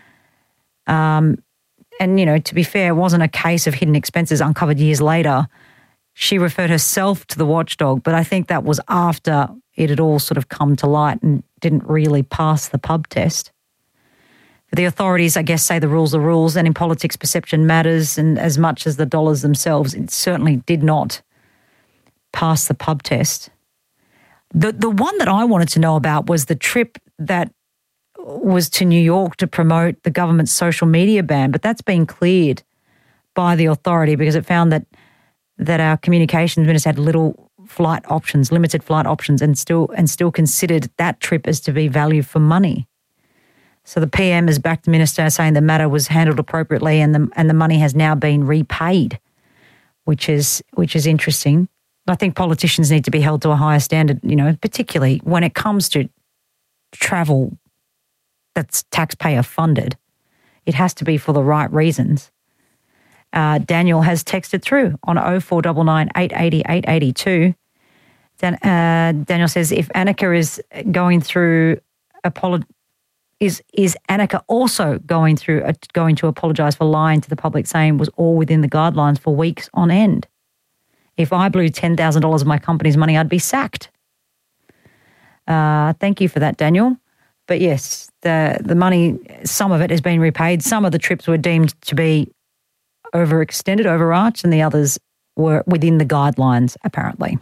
And, to be fair, it wasn't a case of hidden expenses uncovered years later. She referred herself to the watchdog, but I think that was after it had all sort of come to light and didn't really pass the pub test. But the authorities, I guess, say the rules are rules, and in politics, perception matters, and as much as the dollars themselves, it certainly did not pass the pub test. The one that I wanted to know about was the trip that was to New York to promote the government's social media ban, but that's been cleared by the authority because it found that our communications minister had limited flight options, and still considered that trip as to be value for money. So the PM has backed the minister, saying the matter was handled appropriately, and the money has now been repaid, which is interesting. I think politicians need to be held to a higher standard, particularly when it comes to travel that's taxpayer funded. It has to be for the right reasons. Daniel has texted through on 0499 880 882. Daniel says, if Annika is going through is Annika also going to apologise for lying to the public, saying was all within the guidelines for weeks on end? If I blew $10,000 of my company's money, I'd be sacked. Thank you for that, Daniel. But yes, the money, some of it has been repaid. Some of the trips were deemed to be overextended, overarched, and the others were within the guidelines, apparently.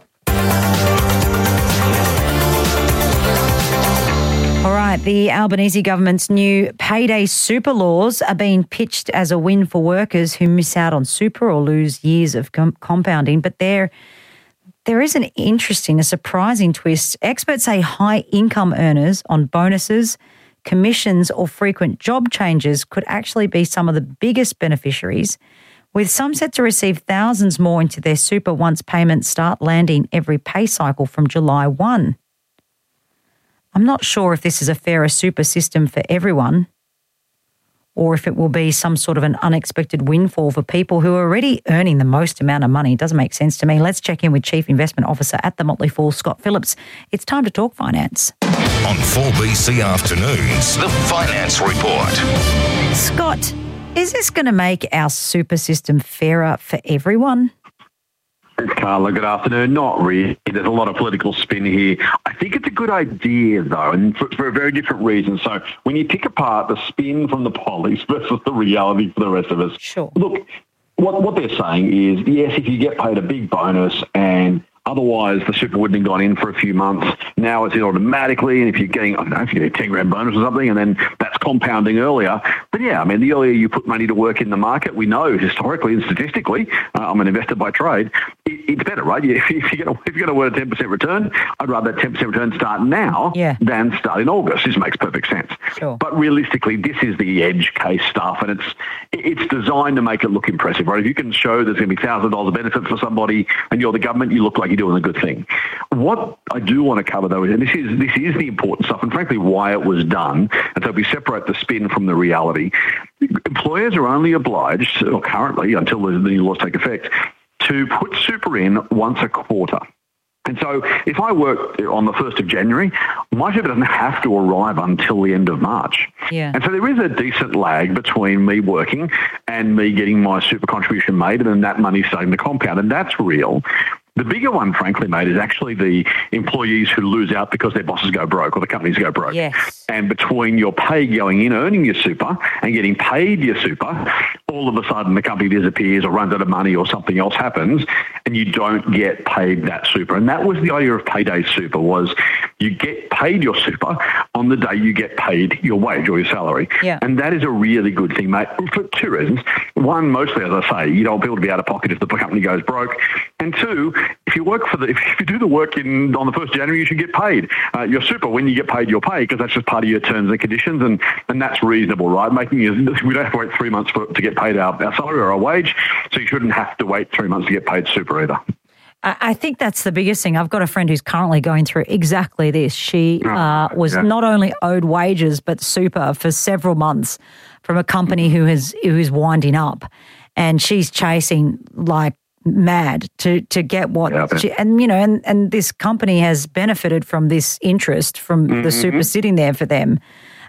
All right, the Albanese government's new payday super laws are being pitched as a win for workers who miss out on super or lose years of compounding. But there is a surprising twist. Experts say high-income earners on bonuses, commissions or frequent job changes could actually be some of the biggest beneficiaries, with some set to receive thousands more into their super once payments start landing every pay cycle from July 1. I'm not sure if this is a fairer super system for everyone or if it will be some sort of an unexpected windfall for people who are already earning the most amount of money. It doesn't make sense to me. Let's check in with Chief Investment Officer at the Motley Fool, Scott Phillips. It's time to talk finance. On 4BC Afternoons, the Finance Report. Scott, is this going to make our super system fairer for everyone? Carla, good afternoon. Not really. There's a lot of political spin here. I think it's a good idea, though, and for a very different reason. So when you pick apart the spin from the policy versus the reality for the rest of us, sure. Look, what they're saying is, yes, if you get paid a big bonus and otherwise the super wouldn't have gone in for a few months, now it's in automatically, and if you're getting, I don't know, if you're getting a 10 grand bonus or something, and then that's compounding earlier. But yeah, I mean, the earlier you put money to work in the market, we know historically and statistically, I'm an investor by trade, it's better, right? If you're going to earn a 10% return, I'd rather that 10% return start now than start in August. This makes perfect sense. Sure. But realistically, this is the edge case stuff, and it's designed to make it look impressive, right? If you can show there's going to be $1,000 of benefit for somebody and you're the government, you look like you're doing a good thing. What I do want to cover, though, and this is the important stuff, and frankly why it was done, and so we separate the spin from the reality. Employers are only obliged, or currently, until the new laws take effect, to put super in once a quarter. And so if I work on the 1st of January, my super doesn't have to arrive until the end of March. Yeah. And so there is a decent lag between me working and me getting my super contribution made, and then that money starting to compound, and that's real. The bigger one, frankly, mate, is actually the employees who lose out because their bosses go broke or the companies go broke. Yes. And between your pay going in, earning your super, and getting paid your super, all of a sudden the company disappears or runs out of money or something else happens and you don't get paid that super. And that was the idea of payday super, was you get paid your super on the day you get paid your wage or your salary. Yeah. And that is a really good thing, mate, for two reasons. One, mostly, as I say, you don't want people to be out of pocket if the company goes broke. And two, if you do the work on the 1st of January, you should get paid your super when you get paid your pay, because that's just part of your terms and conditions, and that's reasonable, right? We don't have to wait 3 months to get paid our salary or our wage, so you shouldn't have to wait 3 months to get paid super either. I think that's the biggest thing. I've got a friend who's currently going through exactly this. She was not only owed wages but super for several months from a company who is winding up, and she's chasing like mad to get what and this company has benefited from this interest from the super sitting there for them,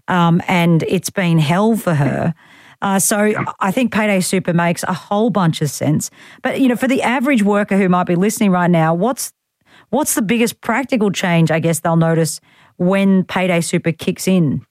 and it's been hell for her. So I think payday super makes a whole bunch of sense. But for the average worker who might be listening right now, what's the biggest practical change I guess they'll notice when payday super kicks in?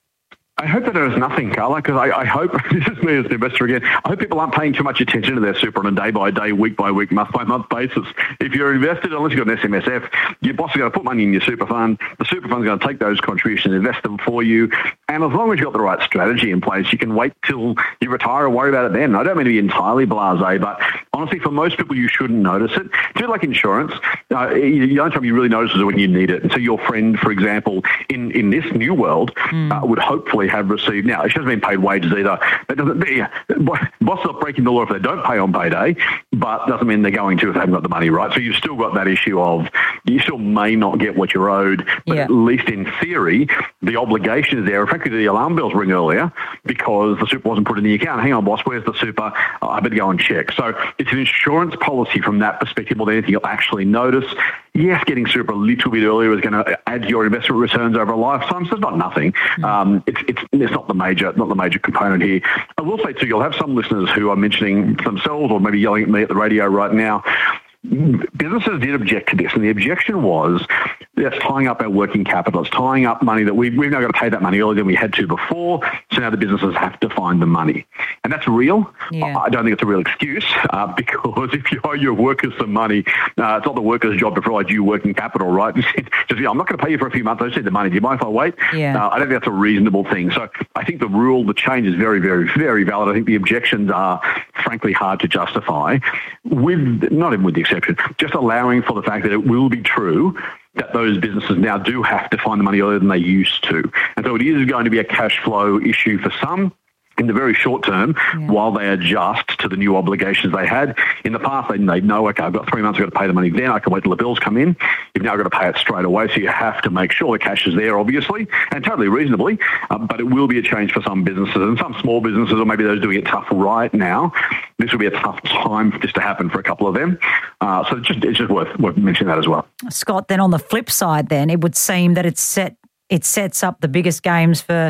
I hope that there is nothing, Carla, because I hope, this is me as an investor again, I hope people aren't paying too much attention to their super on a day-by-day, week-by-week, month-by-month basis. If you're invested, unless you've got an SMSF, your boss is going to put money in your super fund, the super fund's going to take those contributions, invest them for you, and as long as you've got the right strategy in place, you can wait till you retire and worry about it then. I don't mean to be entirely blasé, but honestly, for most people, you shouldn't notice it. It's a bit like insurance. The only time you really notice is when you need it. And so your friend, for example, in this new world, would hopefully actually have received. Now, she hasn't been paid wages either. That doesn't. Boss not breaking the law if they don't pay on payday, but doesn't mean they're going to if they haven't got the money, right? So you've still got that issue of you still may not get what you're owed, but at least in theory, the obligation is there. Frankly, the alarm bells ring earlier because the super wasn't put in the account. Hang on, boss, where's the super? I better go and check. So it's an insurance policy from that perspective more than anything you'll actually notice. Yes, getting super a little bit earlier is going to add to your investment returns over a lifetime, so it's not nothing. It's not the major component here. I will say too, you'll have some listeners who are mentioning themselves or maybe yelling at me at the radio right now. Businesses did object to this, and the objection was that's tying up our working capital. It's tying up money that we've now got to pay that money earlier than we had to before, so now the businesses have to find the money. And that's real. Yeah. I don't think it's a real excuse because if you owe your workers some money, it's not the worker's job to provide you working capital, right? I'm not going to pay you for a few months. I just need the money. Do you mind if I wait? Yeah. I don't think that's a reasonable thing. So I think the change is very, very, very valid. I think the objections are frankly hard to justify not even with the exception, just allowing for the fact that it will be true that those businesses now do have to find the money earlier than they used to. And so it is going to be a cash flow issue for some in the very short term while they adjust to the new obligations they had. In the past, they know, okay, I've got 3 months, I've got to pay the money then, I can wait till the bills come in. You've now got to pay it straight away, so you have to make sure the cash is there, obviously, and totally reasonably, but it will be a change for some businesses, and some small businesses, or maybe those doing it tough right now, this will be a tough time for this to happen for a couple of them. So it's just worth mentioning that as well. Scott, then on the flip side then, it would seem that it sets up the biggest games for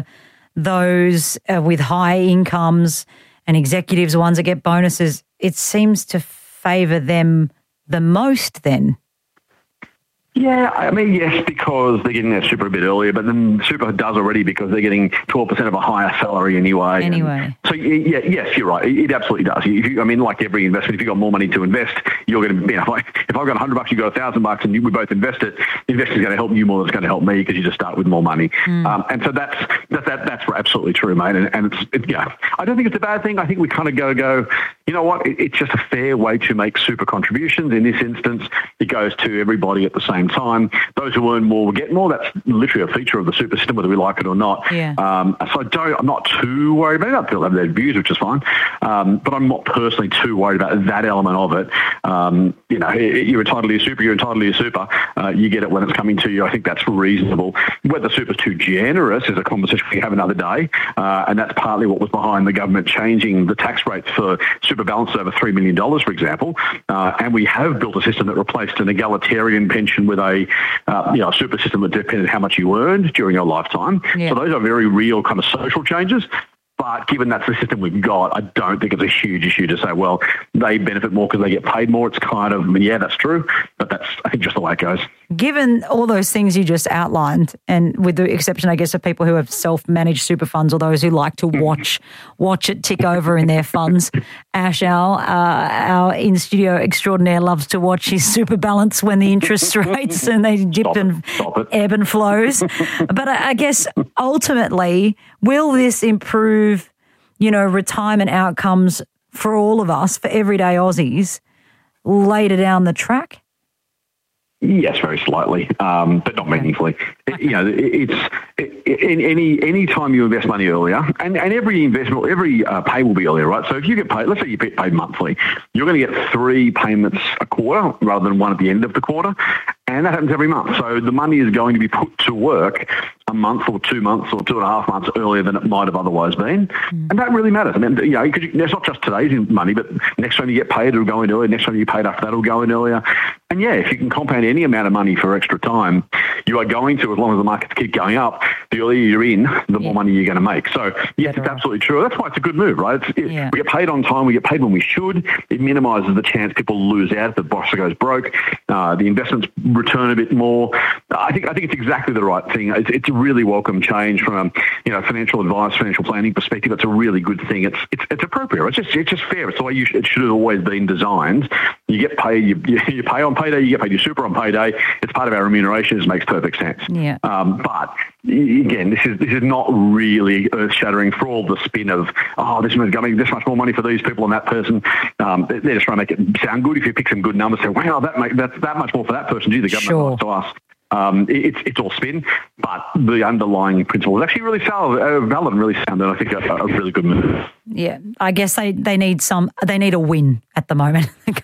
those with high incomes and executives, the ones that get bonuses. It seems to favour them the most then. Yeah, I mean, yes, because they're getting their super a bit earlier, but then super does already because they're getting 12% of a higher salary anyway. So, yes, you're right. It absolutely does. Like every investment, if you've got more money to invest, you're going to, if I've got $100, you've got $1,000 and we both invest it, the investor's going to help you more than it's going to help me because you just start with more money. And so that's absolutely true, mate. And I don't think it's a bad thing. I think we kind of go, you know what, it's just a fair way to make super contributions. In this instance, it goes to everybody at the same time. Those who earn more will get more. That's literally a feature of the super system, whether we like it or not. Yeah. So I'm not too worried about it. People have their views, which is fine. But I'm not personally too worried about that element of it. You're entitled to your super, you get it when it's coming to you. I think that's reasonable. Whether super's too generous is a conversation we have another day. And that's partly what was behind the government changing the tax rates for super balances over $3 million, for example. And we have built a system that replaced an egalitarian pension with a super system that depended how much you earned during your lifetime. Yeah. So those are very real kind of social changes. But given that's the system we've got, I don't think it's a huge issue to say, well, they benefit more because they get paid more. It's kind of, that's true, but that's, I think, just the way it goes. Given all those things you just outlined, and with the exception, I guess, of people who have self-managed super funds or those who like to watch it tick over in their funds, Ash, our in-studio extraordinaire, loves to watch his super balance when the interest rates and they dip and ebb and flows. But I guess ultimately, will this improve retirement outcomes for all of us, for everyday Aussies, later down the track? Yes, very slightly, but not meaningfully. It's any time you invest money earlier, and every investment, every pay will be earlier, right? So if you get paid, let's say you get paid monthly, you're going to get 3 payments a quarter rather than 1 at the end of the quarter, and that happens every month. So the money is going to be put to work a month or 2 months or 2.5 months earlier than it might have otherwise been, and that really matters. I mean, because it's not just today's money, but next time you get paid, it'll go in earlier. Next time you get paid after that, it'll go in earlier. And if you can compound any amount of money for extra time, you are going to, as long as the markets keep going up, the earlier you're in, the more money you're going to make. So, yes, it's absolutely true. That's why it's a good move, right? We get paid on time. We get paid when we should. It minimises the chance people lose out if the boss goes broke. The investments return a bit more. I think it's exactly the right thing. It's a really welcome change from a financial advice, financial planning perspective. It's a really good thing. It's appropriate. Right? It's just fair. It's the way it should have always been designed. You get paid. You pay on payday. You get paid your super on payday. It's part of our remuneration. It makes perfect sense. Yeah. But again, this is not really earth-shattering for all the spin of this is going to be this much more money for these people and that person. They're just trying to make it sound good. If you pick some good numbers, say, wow, that's that much more for that person. Gee, the government lies to us. It's all spin, but the underlying principle is actually really valid and really sound, and I think a really good move. Yeah, I guess they need a win at the moment. It's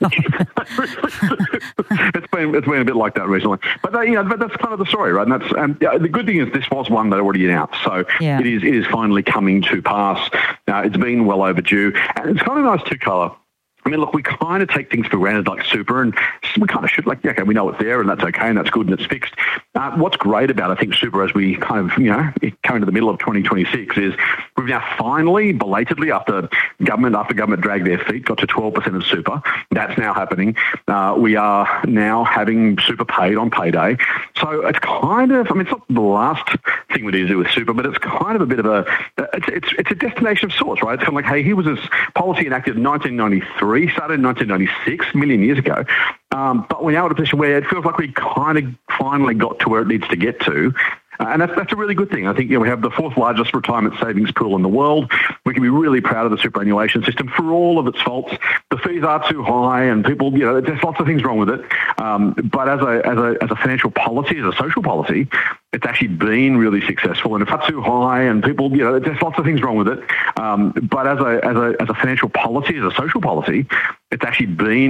been a bit like that recently, but that's kind of the story, right? And that's the good thing is this was one that already announced, so it is finally coming to pass. It's been well overdue, and it's kind of nice too, Carla. I mean, look, we kind of take things for granted like super, and we kind of should, okay, we know it's there and that's okay and that's good and it's fixed. What's great about, I think, super as we kind of, come into the middle of 2026 is we've now finally, belatedly, after government dragged their feet, got to 12% of super. That's now happening. We are now having super paid on payday. So it's kind of, it's not the last thing we need to do with super, but it's kind of a bit of it's a destination of sorts, right? It's kind of like, hey, here was this policy enacted in 1993. Started in 1996, a million years ago. But we're now at a position where it feels like we kind of finally got to where it needs to get to. And that's a really good thing. I think we have the fourth largest retirement savings pool in the world. We can be really proud of the superannuation system for all of its faults. The fees are too high, and people, there's lots of things wrong with it. But as a financial policy, as a social policy, it's actually been really successful. And if it's too high, and people, there's lots of things wrong with it. But as a financial policy, as a social policy, it's actually been